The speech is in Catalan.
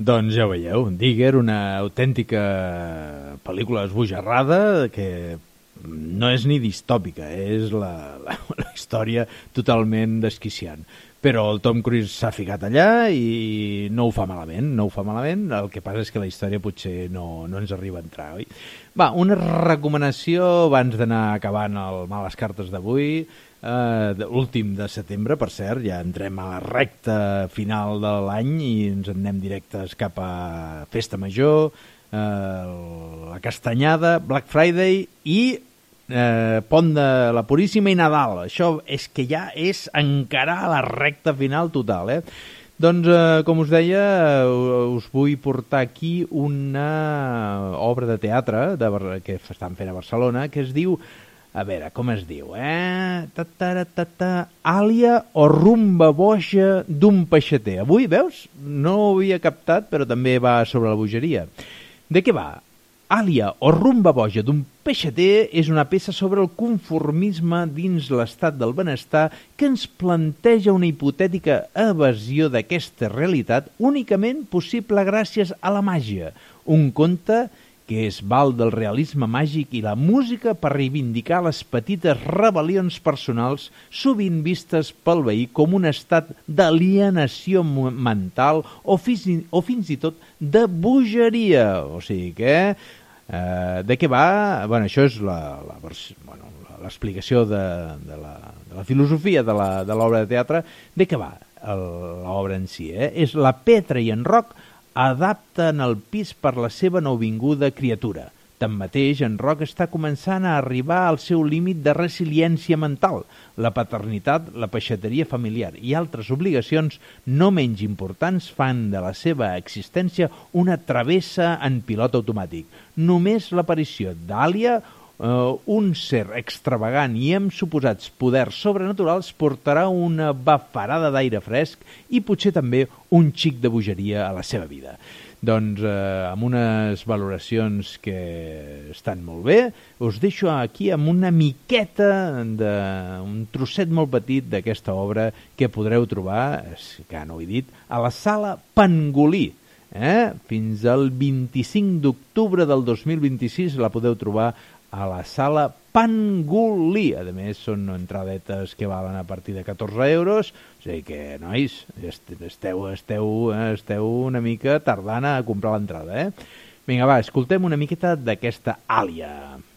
Doncs ja ho veieu, Digger, una autèntica pel·lícula esbojarrada que no és ni distòpica, és la història totalment desquiciant. Però el Tom Cruise s'ha ficat allà i no ho fa malament, el que passa és que la història potser no ens arriba a entrar, oi? Va, una recomanació abans d'anar acabant el Males Cartes d'avui, l'últim de setembre, per cert, ja entrem a la recta final de l'any i ens en anem directes cap a Festa Major, la Castanyada, Black Friday i Pont de la Puríssima i Nadal. Això és que ja és encarar la recta final total, Doncs, com us deia, us vull portar aquí una obra de teatre que estan fent a Barcelona, que es diu, a veure, com es diu, Àlia o rumba boja d'un peixater. Avui, veus? No ho havia captat, però també va sobre la bogeria. De què va? Àlia o rumba boja d'un peixater és una peça sobre el conformisme dins l'estat del benestar que ens planteja una hipotètica evasió d'aquesta realitat únicament possible gràcies a la màgia. Un conte que es val del realisme màgic i la música per reivindicar les petites rebel·lions personals sovint vistes pel veí com un estat d'alienació mental o fins i tot de bogeria. O sigui que de què va? Bueno, això és l'explicació de la filosofia de l'obra de teatre. De què va l'obra en si? És la Petra i en Roc adapten el pis per la seva nouvinguda criatura. Tanmateix, en Roc està començant a arribar al seu límit de resiliència mental. La paternitat, la peixateria familiar i altres obligacions no menys importants fan de la seva existència una travessa en pilot automàtic. Només l'aparició d'Àlia, un ser extravagant i amb suposats poders sobrenaturals, portarà una bafarada d'aire fresc i potser també un xic de bogeria a la seva vida. Doncs amb unes valoracions que estan molt bé, us deixo aquí amb una miqueta, un trosset molt petit d'aquesta obra que podreu trobar, que no ho he dit, a la Sala Pangolí. Fins al 25 d'octubre del 2026 la podeu trobar a la Sala Pangolí. A més, són entradetes que valen a partir de 14 euros, o sigui que, nois, esteu una mica tardant a comprar l'entrada, Vinga, va, escoltem una miqueta d'aquesta Àlia.